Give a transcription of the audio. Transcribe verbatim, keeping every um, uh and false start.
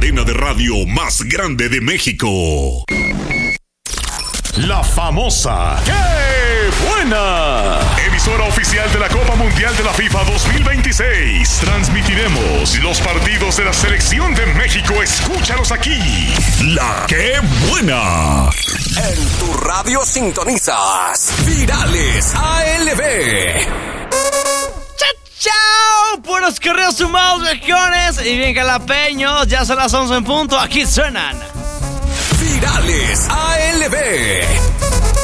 cadena de radio más grande de México. La famosa ¡Qué buena! Emisora oficial de la Copa Mundial de la FIFA dos mil veintiséis. Transmitiremos los partidos de la selección de México. Escúchalos aquí. La ¡Qué buena! En tu radio sintonizas Virales A L B. ¡Chao! Puros correos sumados, regiones y bien jalapeños. Ya son las once en punto. Aquí suenan Virales A L B.